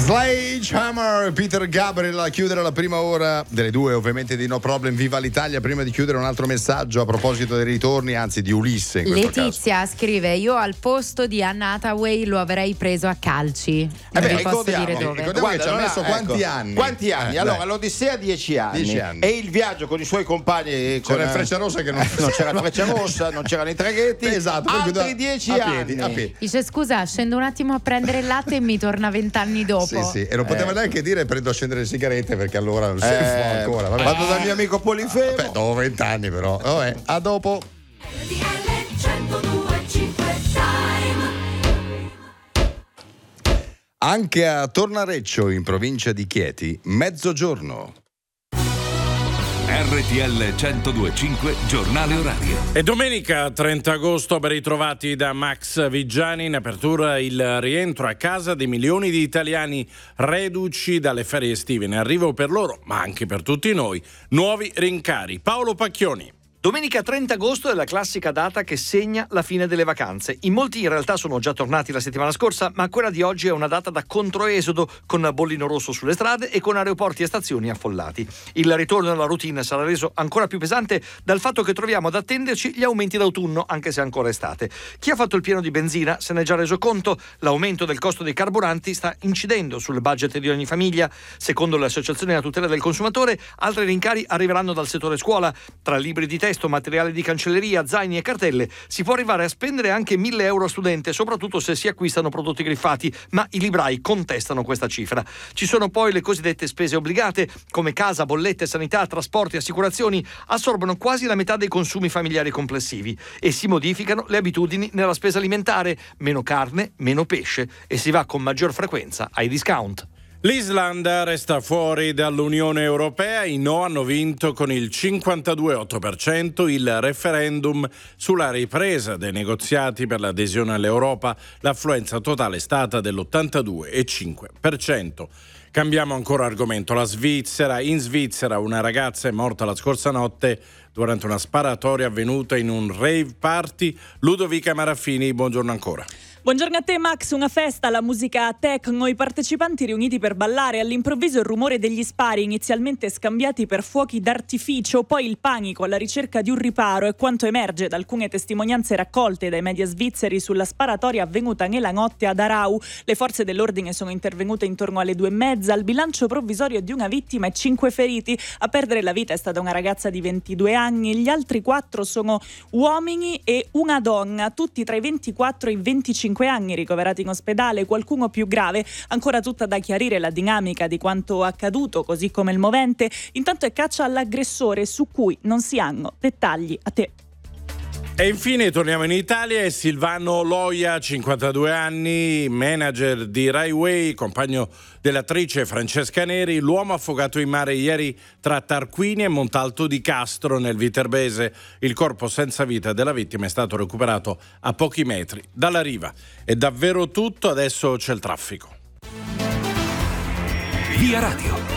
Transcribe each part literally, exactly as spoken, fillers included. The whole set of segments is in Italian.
Sledgehammer, Peter Gabriel a chiudere la prima ora delle due, ovviamente, di No Problem. Viva l'Italia. Prima di chiudere, un altro messaggio a proposito dei ritorni, anzi di Ulisse in questo Letizia caso. scrive: io al posto di Anna Hathaway lo avrei preso a calci. Eh non beh, vi posso ricordiamo, dire dove. ricordiamo che ci ha allora, messo quanti anni? Quanti anni? Eh, allora, dai. l'Odissea dieci anni, Dieci anni. e il viaggio con i suoi compagni con C'era il Freccia Rossa che non, non c'era la Freccia Rossa, non c'erano i traghetti. Esatto, altri da- dieci a anni. piedi, a piedi. Dice: scusa, scendo un attimo a prendere il latte e mi torna vent'anni dopo. Sì, sì, e non poteva Eh. neanche dire prendo a scendere le sigarette, perché allora non si Eh, può ancora. Vabbè. vado dal mio amico Polifemo. Beh, dopo vent'anni però. Vabbè, a dopo. Anche a Tornareccio, in provincia di Chieti, mezzogiorno. R T L centodue e cinque giornale orario. E domenica trenta agosto, ben ritrovati da Max Vigiani. In apertura il rientro a casa di milioni di italiani reduci dalle ferie estive. In arrivo per loro, ma anche per tutti noi, nuovi rincari. Paolo Pacchioni. Domenica trenta agosto è la classica data che segna la fine delle vacanze. In molti in realtà sono già tornati la settimana scorsa, ma quella di oggi è una data da controesodo, con bollino rosso sulle strade e con aeroporti e stazioni affollati. Il ritorno alla routine sarà reso ancora più pesante dal fatto che troviamo ad attenderci gli aumenti d'autunno, anche se ancora estate. Chi ha fatto il pieno di benzina se ne è già reso conto. L'aumento del costo dei carburanti sta incidendo sul budget di ogni famiglia. Secondo le associazioni a tutela del consumatore, altri rincari arriveranno dal settore scuola. Tra libri di testo, materiale di cancelleria, zaini e cartelle, si può arrivare a spendere anche mille euro a studente, soprattutto se si acquistano prodotti griffati, ma i librai contestano questa cifra. Ci sono poi le cosiddette spese obbligate, come casa, bollette, sanità, trasporti, assicurazioni, assorbono quasi la metà dei consumi familiari complessivi, e si modificano le abitudini nella spesa alimentare: meno carne, meno pesce, e si va con maggior frequenza ai discount. L'Islanda resta fuori dall'Unione Europea. I no hanno vinto con il cinquantadue virgola otto per cento il referendum sulla ripresa dei negoziati per l'adesione all'Europa. L'affluenza totale è stata dell'ottantadue virgola cinque per cento. Cambiamo ancora argomento. La Svizzera. In Svizzera una ragazza è morta la scorsa notte durante una sparatoria avvenuta in un rave party. Ludovica Maraffini, buongiorno ancora. Buongiorno a te Max, una festa, la musica techno, i partecipanti riuniti per ballare, all'improvviso il rumore degli spari inizialmente scambiati per fuochi d'artificio, poi il panico alla ricerca di un riparo è quanto emerge da alcune testimonianze raccolte dai media svizzeri sulla sparatoria avvenuta nella notte ad Aarau. Le forze dell'ordine sono intervenute intorno alle due e mezza, il bilancio provvisorio è di una vittima e cinque feriti. A perdere la vita è stata una ragazza di ventidue anni, gli altri quattro sono uomini e una donna, tutti tra i ventiquattro e i venticinque anni, ricoverati in ospedale, qualcuno più grave. Ancora tutta da chiarire la dinamica di quanto accaduto, così come il movente. Intanto è caccia all'aggressore, su cui non si hanno dettagli. A te. E infine torniamo in Italia e Silvano Loia, cinquantadue anni, manager di Rai Way, compagno dell'attrice Francesca Neri, l'uomo affogato in mare ieri tra Tarquini e Montalto di Castro nel Viterbese. Il corpo senza vita della vittima è stato recuperato a pochi metri dalla riva. È davvero tutto, adesso c'è il traffico. Via Radio.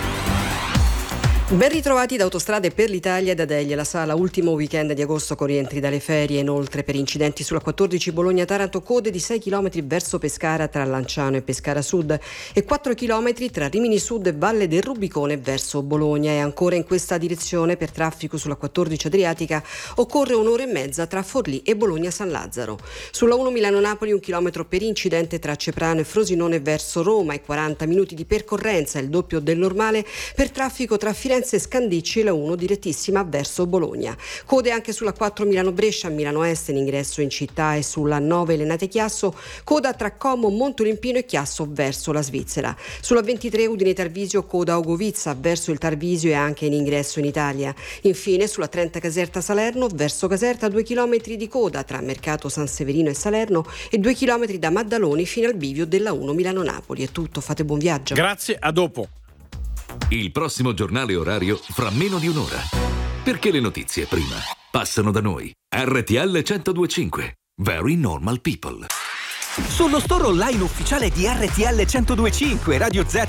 Ben ritrovati da Autostrade per l'Italia e da Deglia, la sala ultimo weekend di agosto con rientri dalle ferie. Inoltre per incidenti sulla quattordici Bologna-Taranto, code di sei chilometri verso Pescara tra Lanciano e Pescara Sud e quattro chilometri tra Rimini Sud e Valle del Rubicone verso Bologna. E ancora in questa direzione per traffico sulla quattordici Adriatica occorre un'ora e mezza tra Forlì e Bologna San Lazzaro. Sulla uno Milano-Napoli un chilometro per incidente tra Ceprano e Frosinone verso Roma e quaranta minuti di percorrenza, il doppio del normale per traffico tra Firenze e Scandicci e la uno direttissima verso Bologna. Code anche sulla quattro Milano-Brescia, Milano Est in ingresso in città, e sulla nove Lenate-Chiasso, coda tra Como, Montolimpino e Chiasso verso la Svizzera. Sulla ventitré Udine-Tarvisio, coda Ogovizza verso il Tarvisio e anche in ingresso in Italia. Infine sulla trenta Caserta-Salerno verso Caserta, due chilometri di coda tra Mercato San Severino e Salerno e due chilometri da Maddaloni fino al bivio della uno Milano-Napoli. È tutto, fate buon viaggio. Grazie, a dopo. Il prossimo giornale orario fra meno di un'ora. Perché le notizie prima passano da noi. R T L centodue e cinque. Very Normal People. Sullo store online ufficiale di R T L centodue e cinque Radio Z